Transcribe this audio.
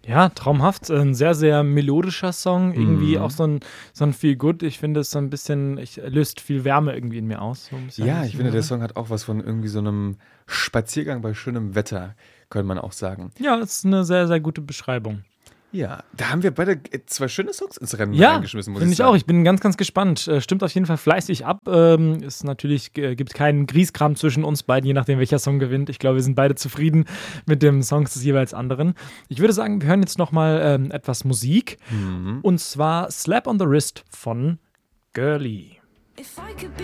Ja, traumhaft. Ein sehr, sehr melodischer Song. Irgendwie auch so ein Feel-Good. Ich finde es so ein bisschen, löst viel Wärme irgendwie in mir aus. So ein bisschen, Ja, ich finde, der Song hat auch was von irgendwie so einem Spaziergang bei schönem Wetter, könnte man auch sagen. Ja, das ist eine sehr, sehr gute Beschreibung. Ja, da haben wir beide zwei schöne Songs ins Rennen Ja, reingeschmissen, muss finde ich ich auch. sagen. Ich bin ganz, ganz gespannt. Stimmt auf jeden Fall fleißig ab. Ist natürlich, gibt keinen Grieskram zwischen uns beiden, je nachdem, welcher Song gewinnt. Ich glaube, wir sind beide zufrieden mit den Songs des jeweils anderen. Ich würde sagen, wir hören jetzt noch mal etwas Musik. Und zwar Slap on the Wrist von Girly. If I could be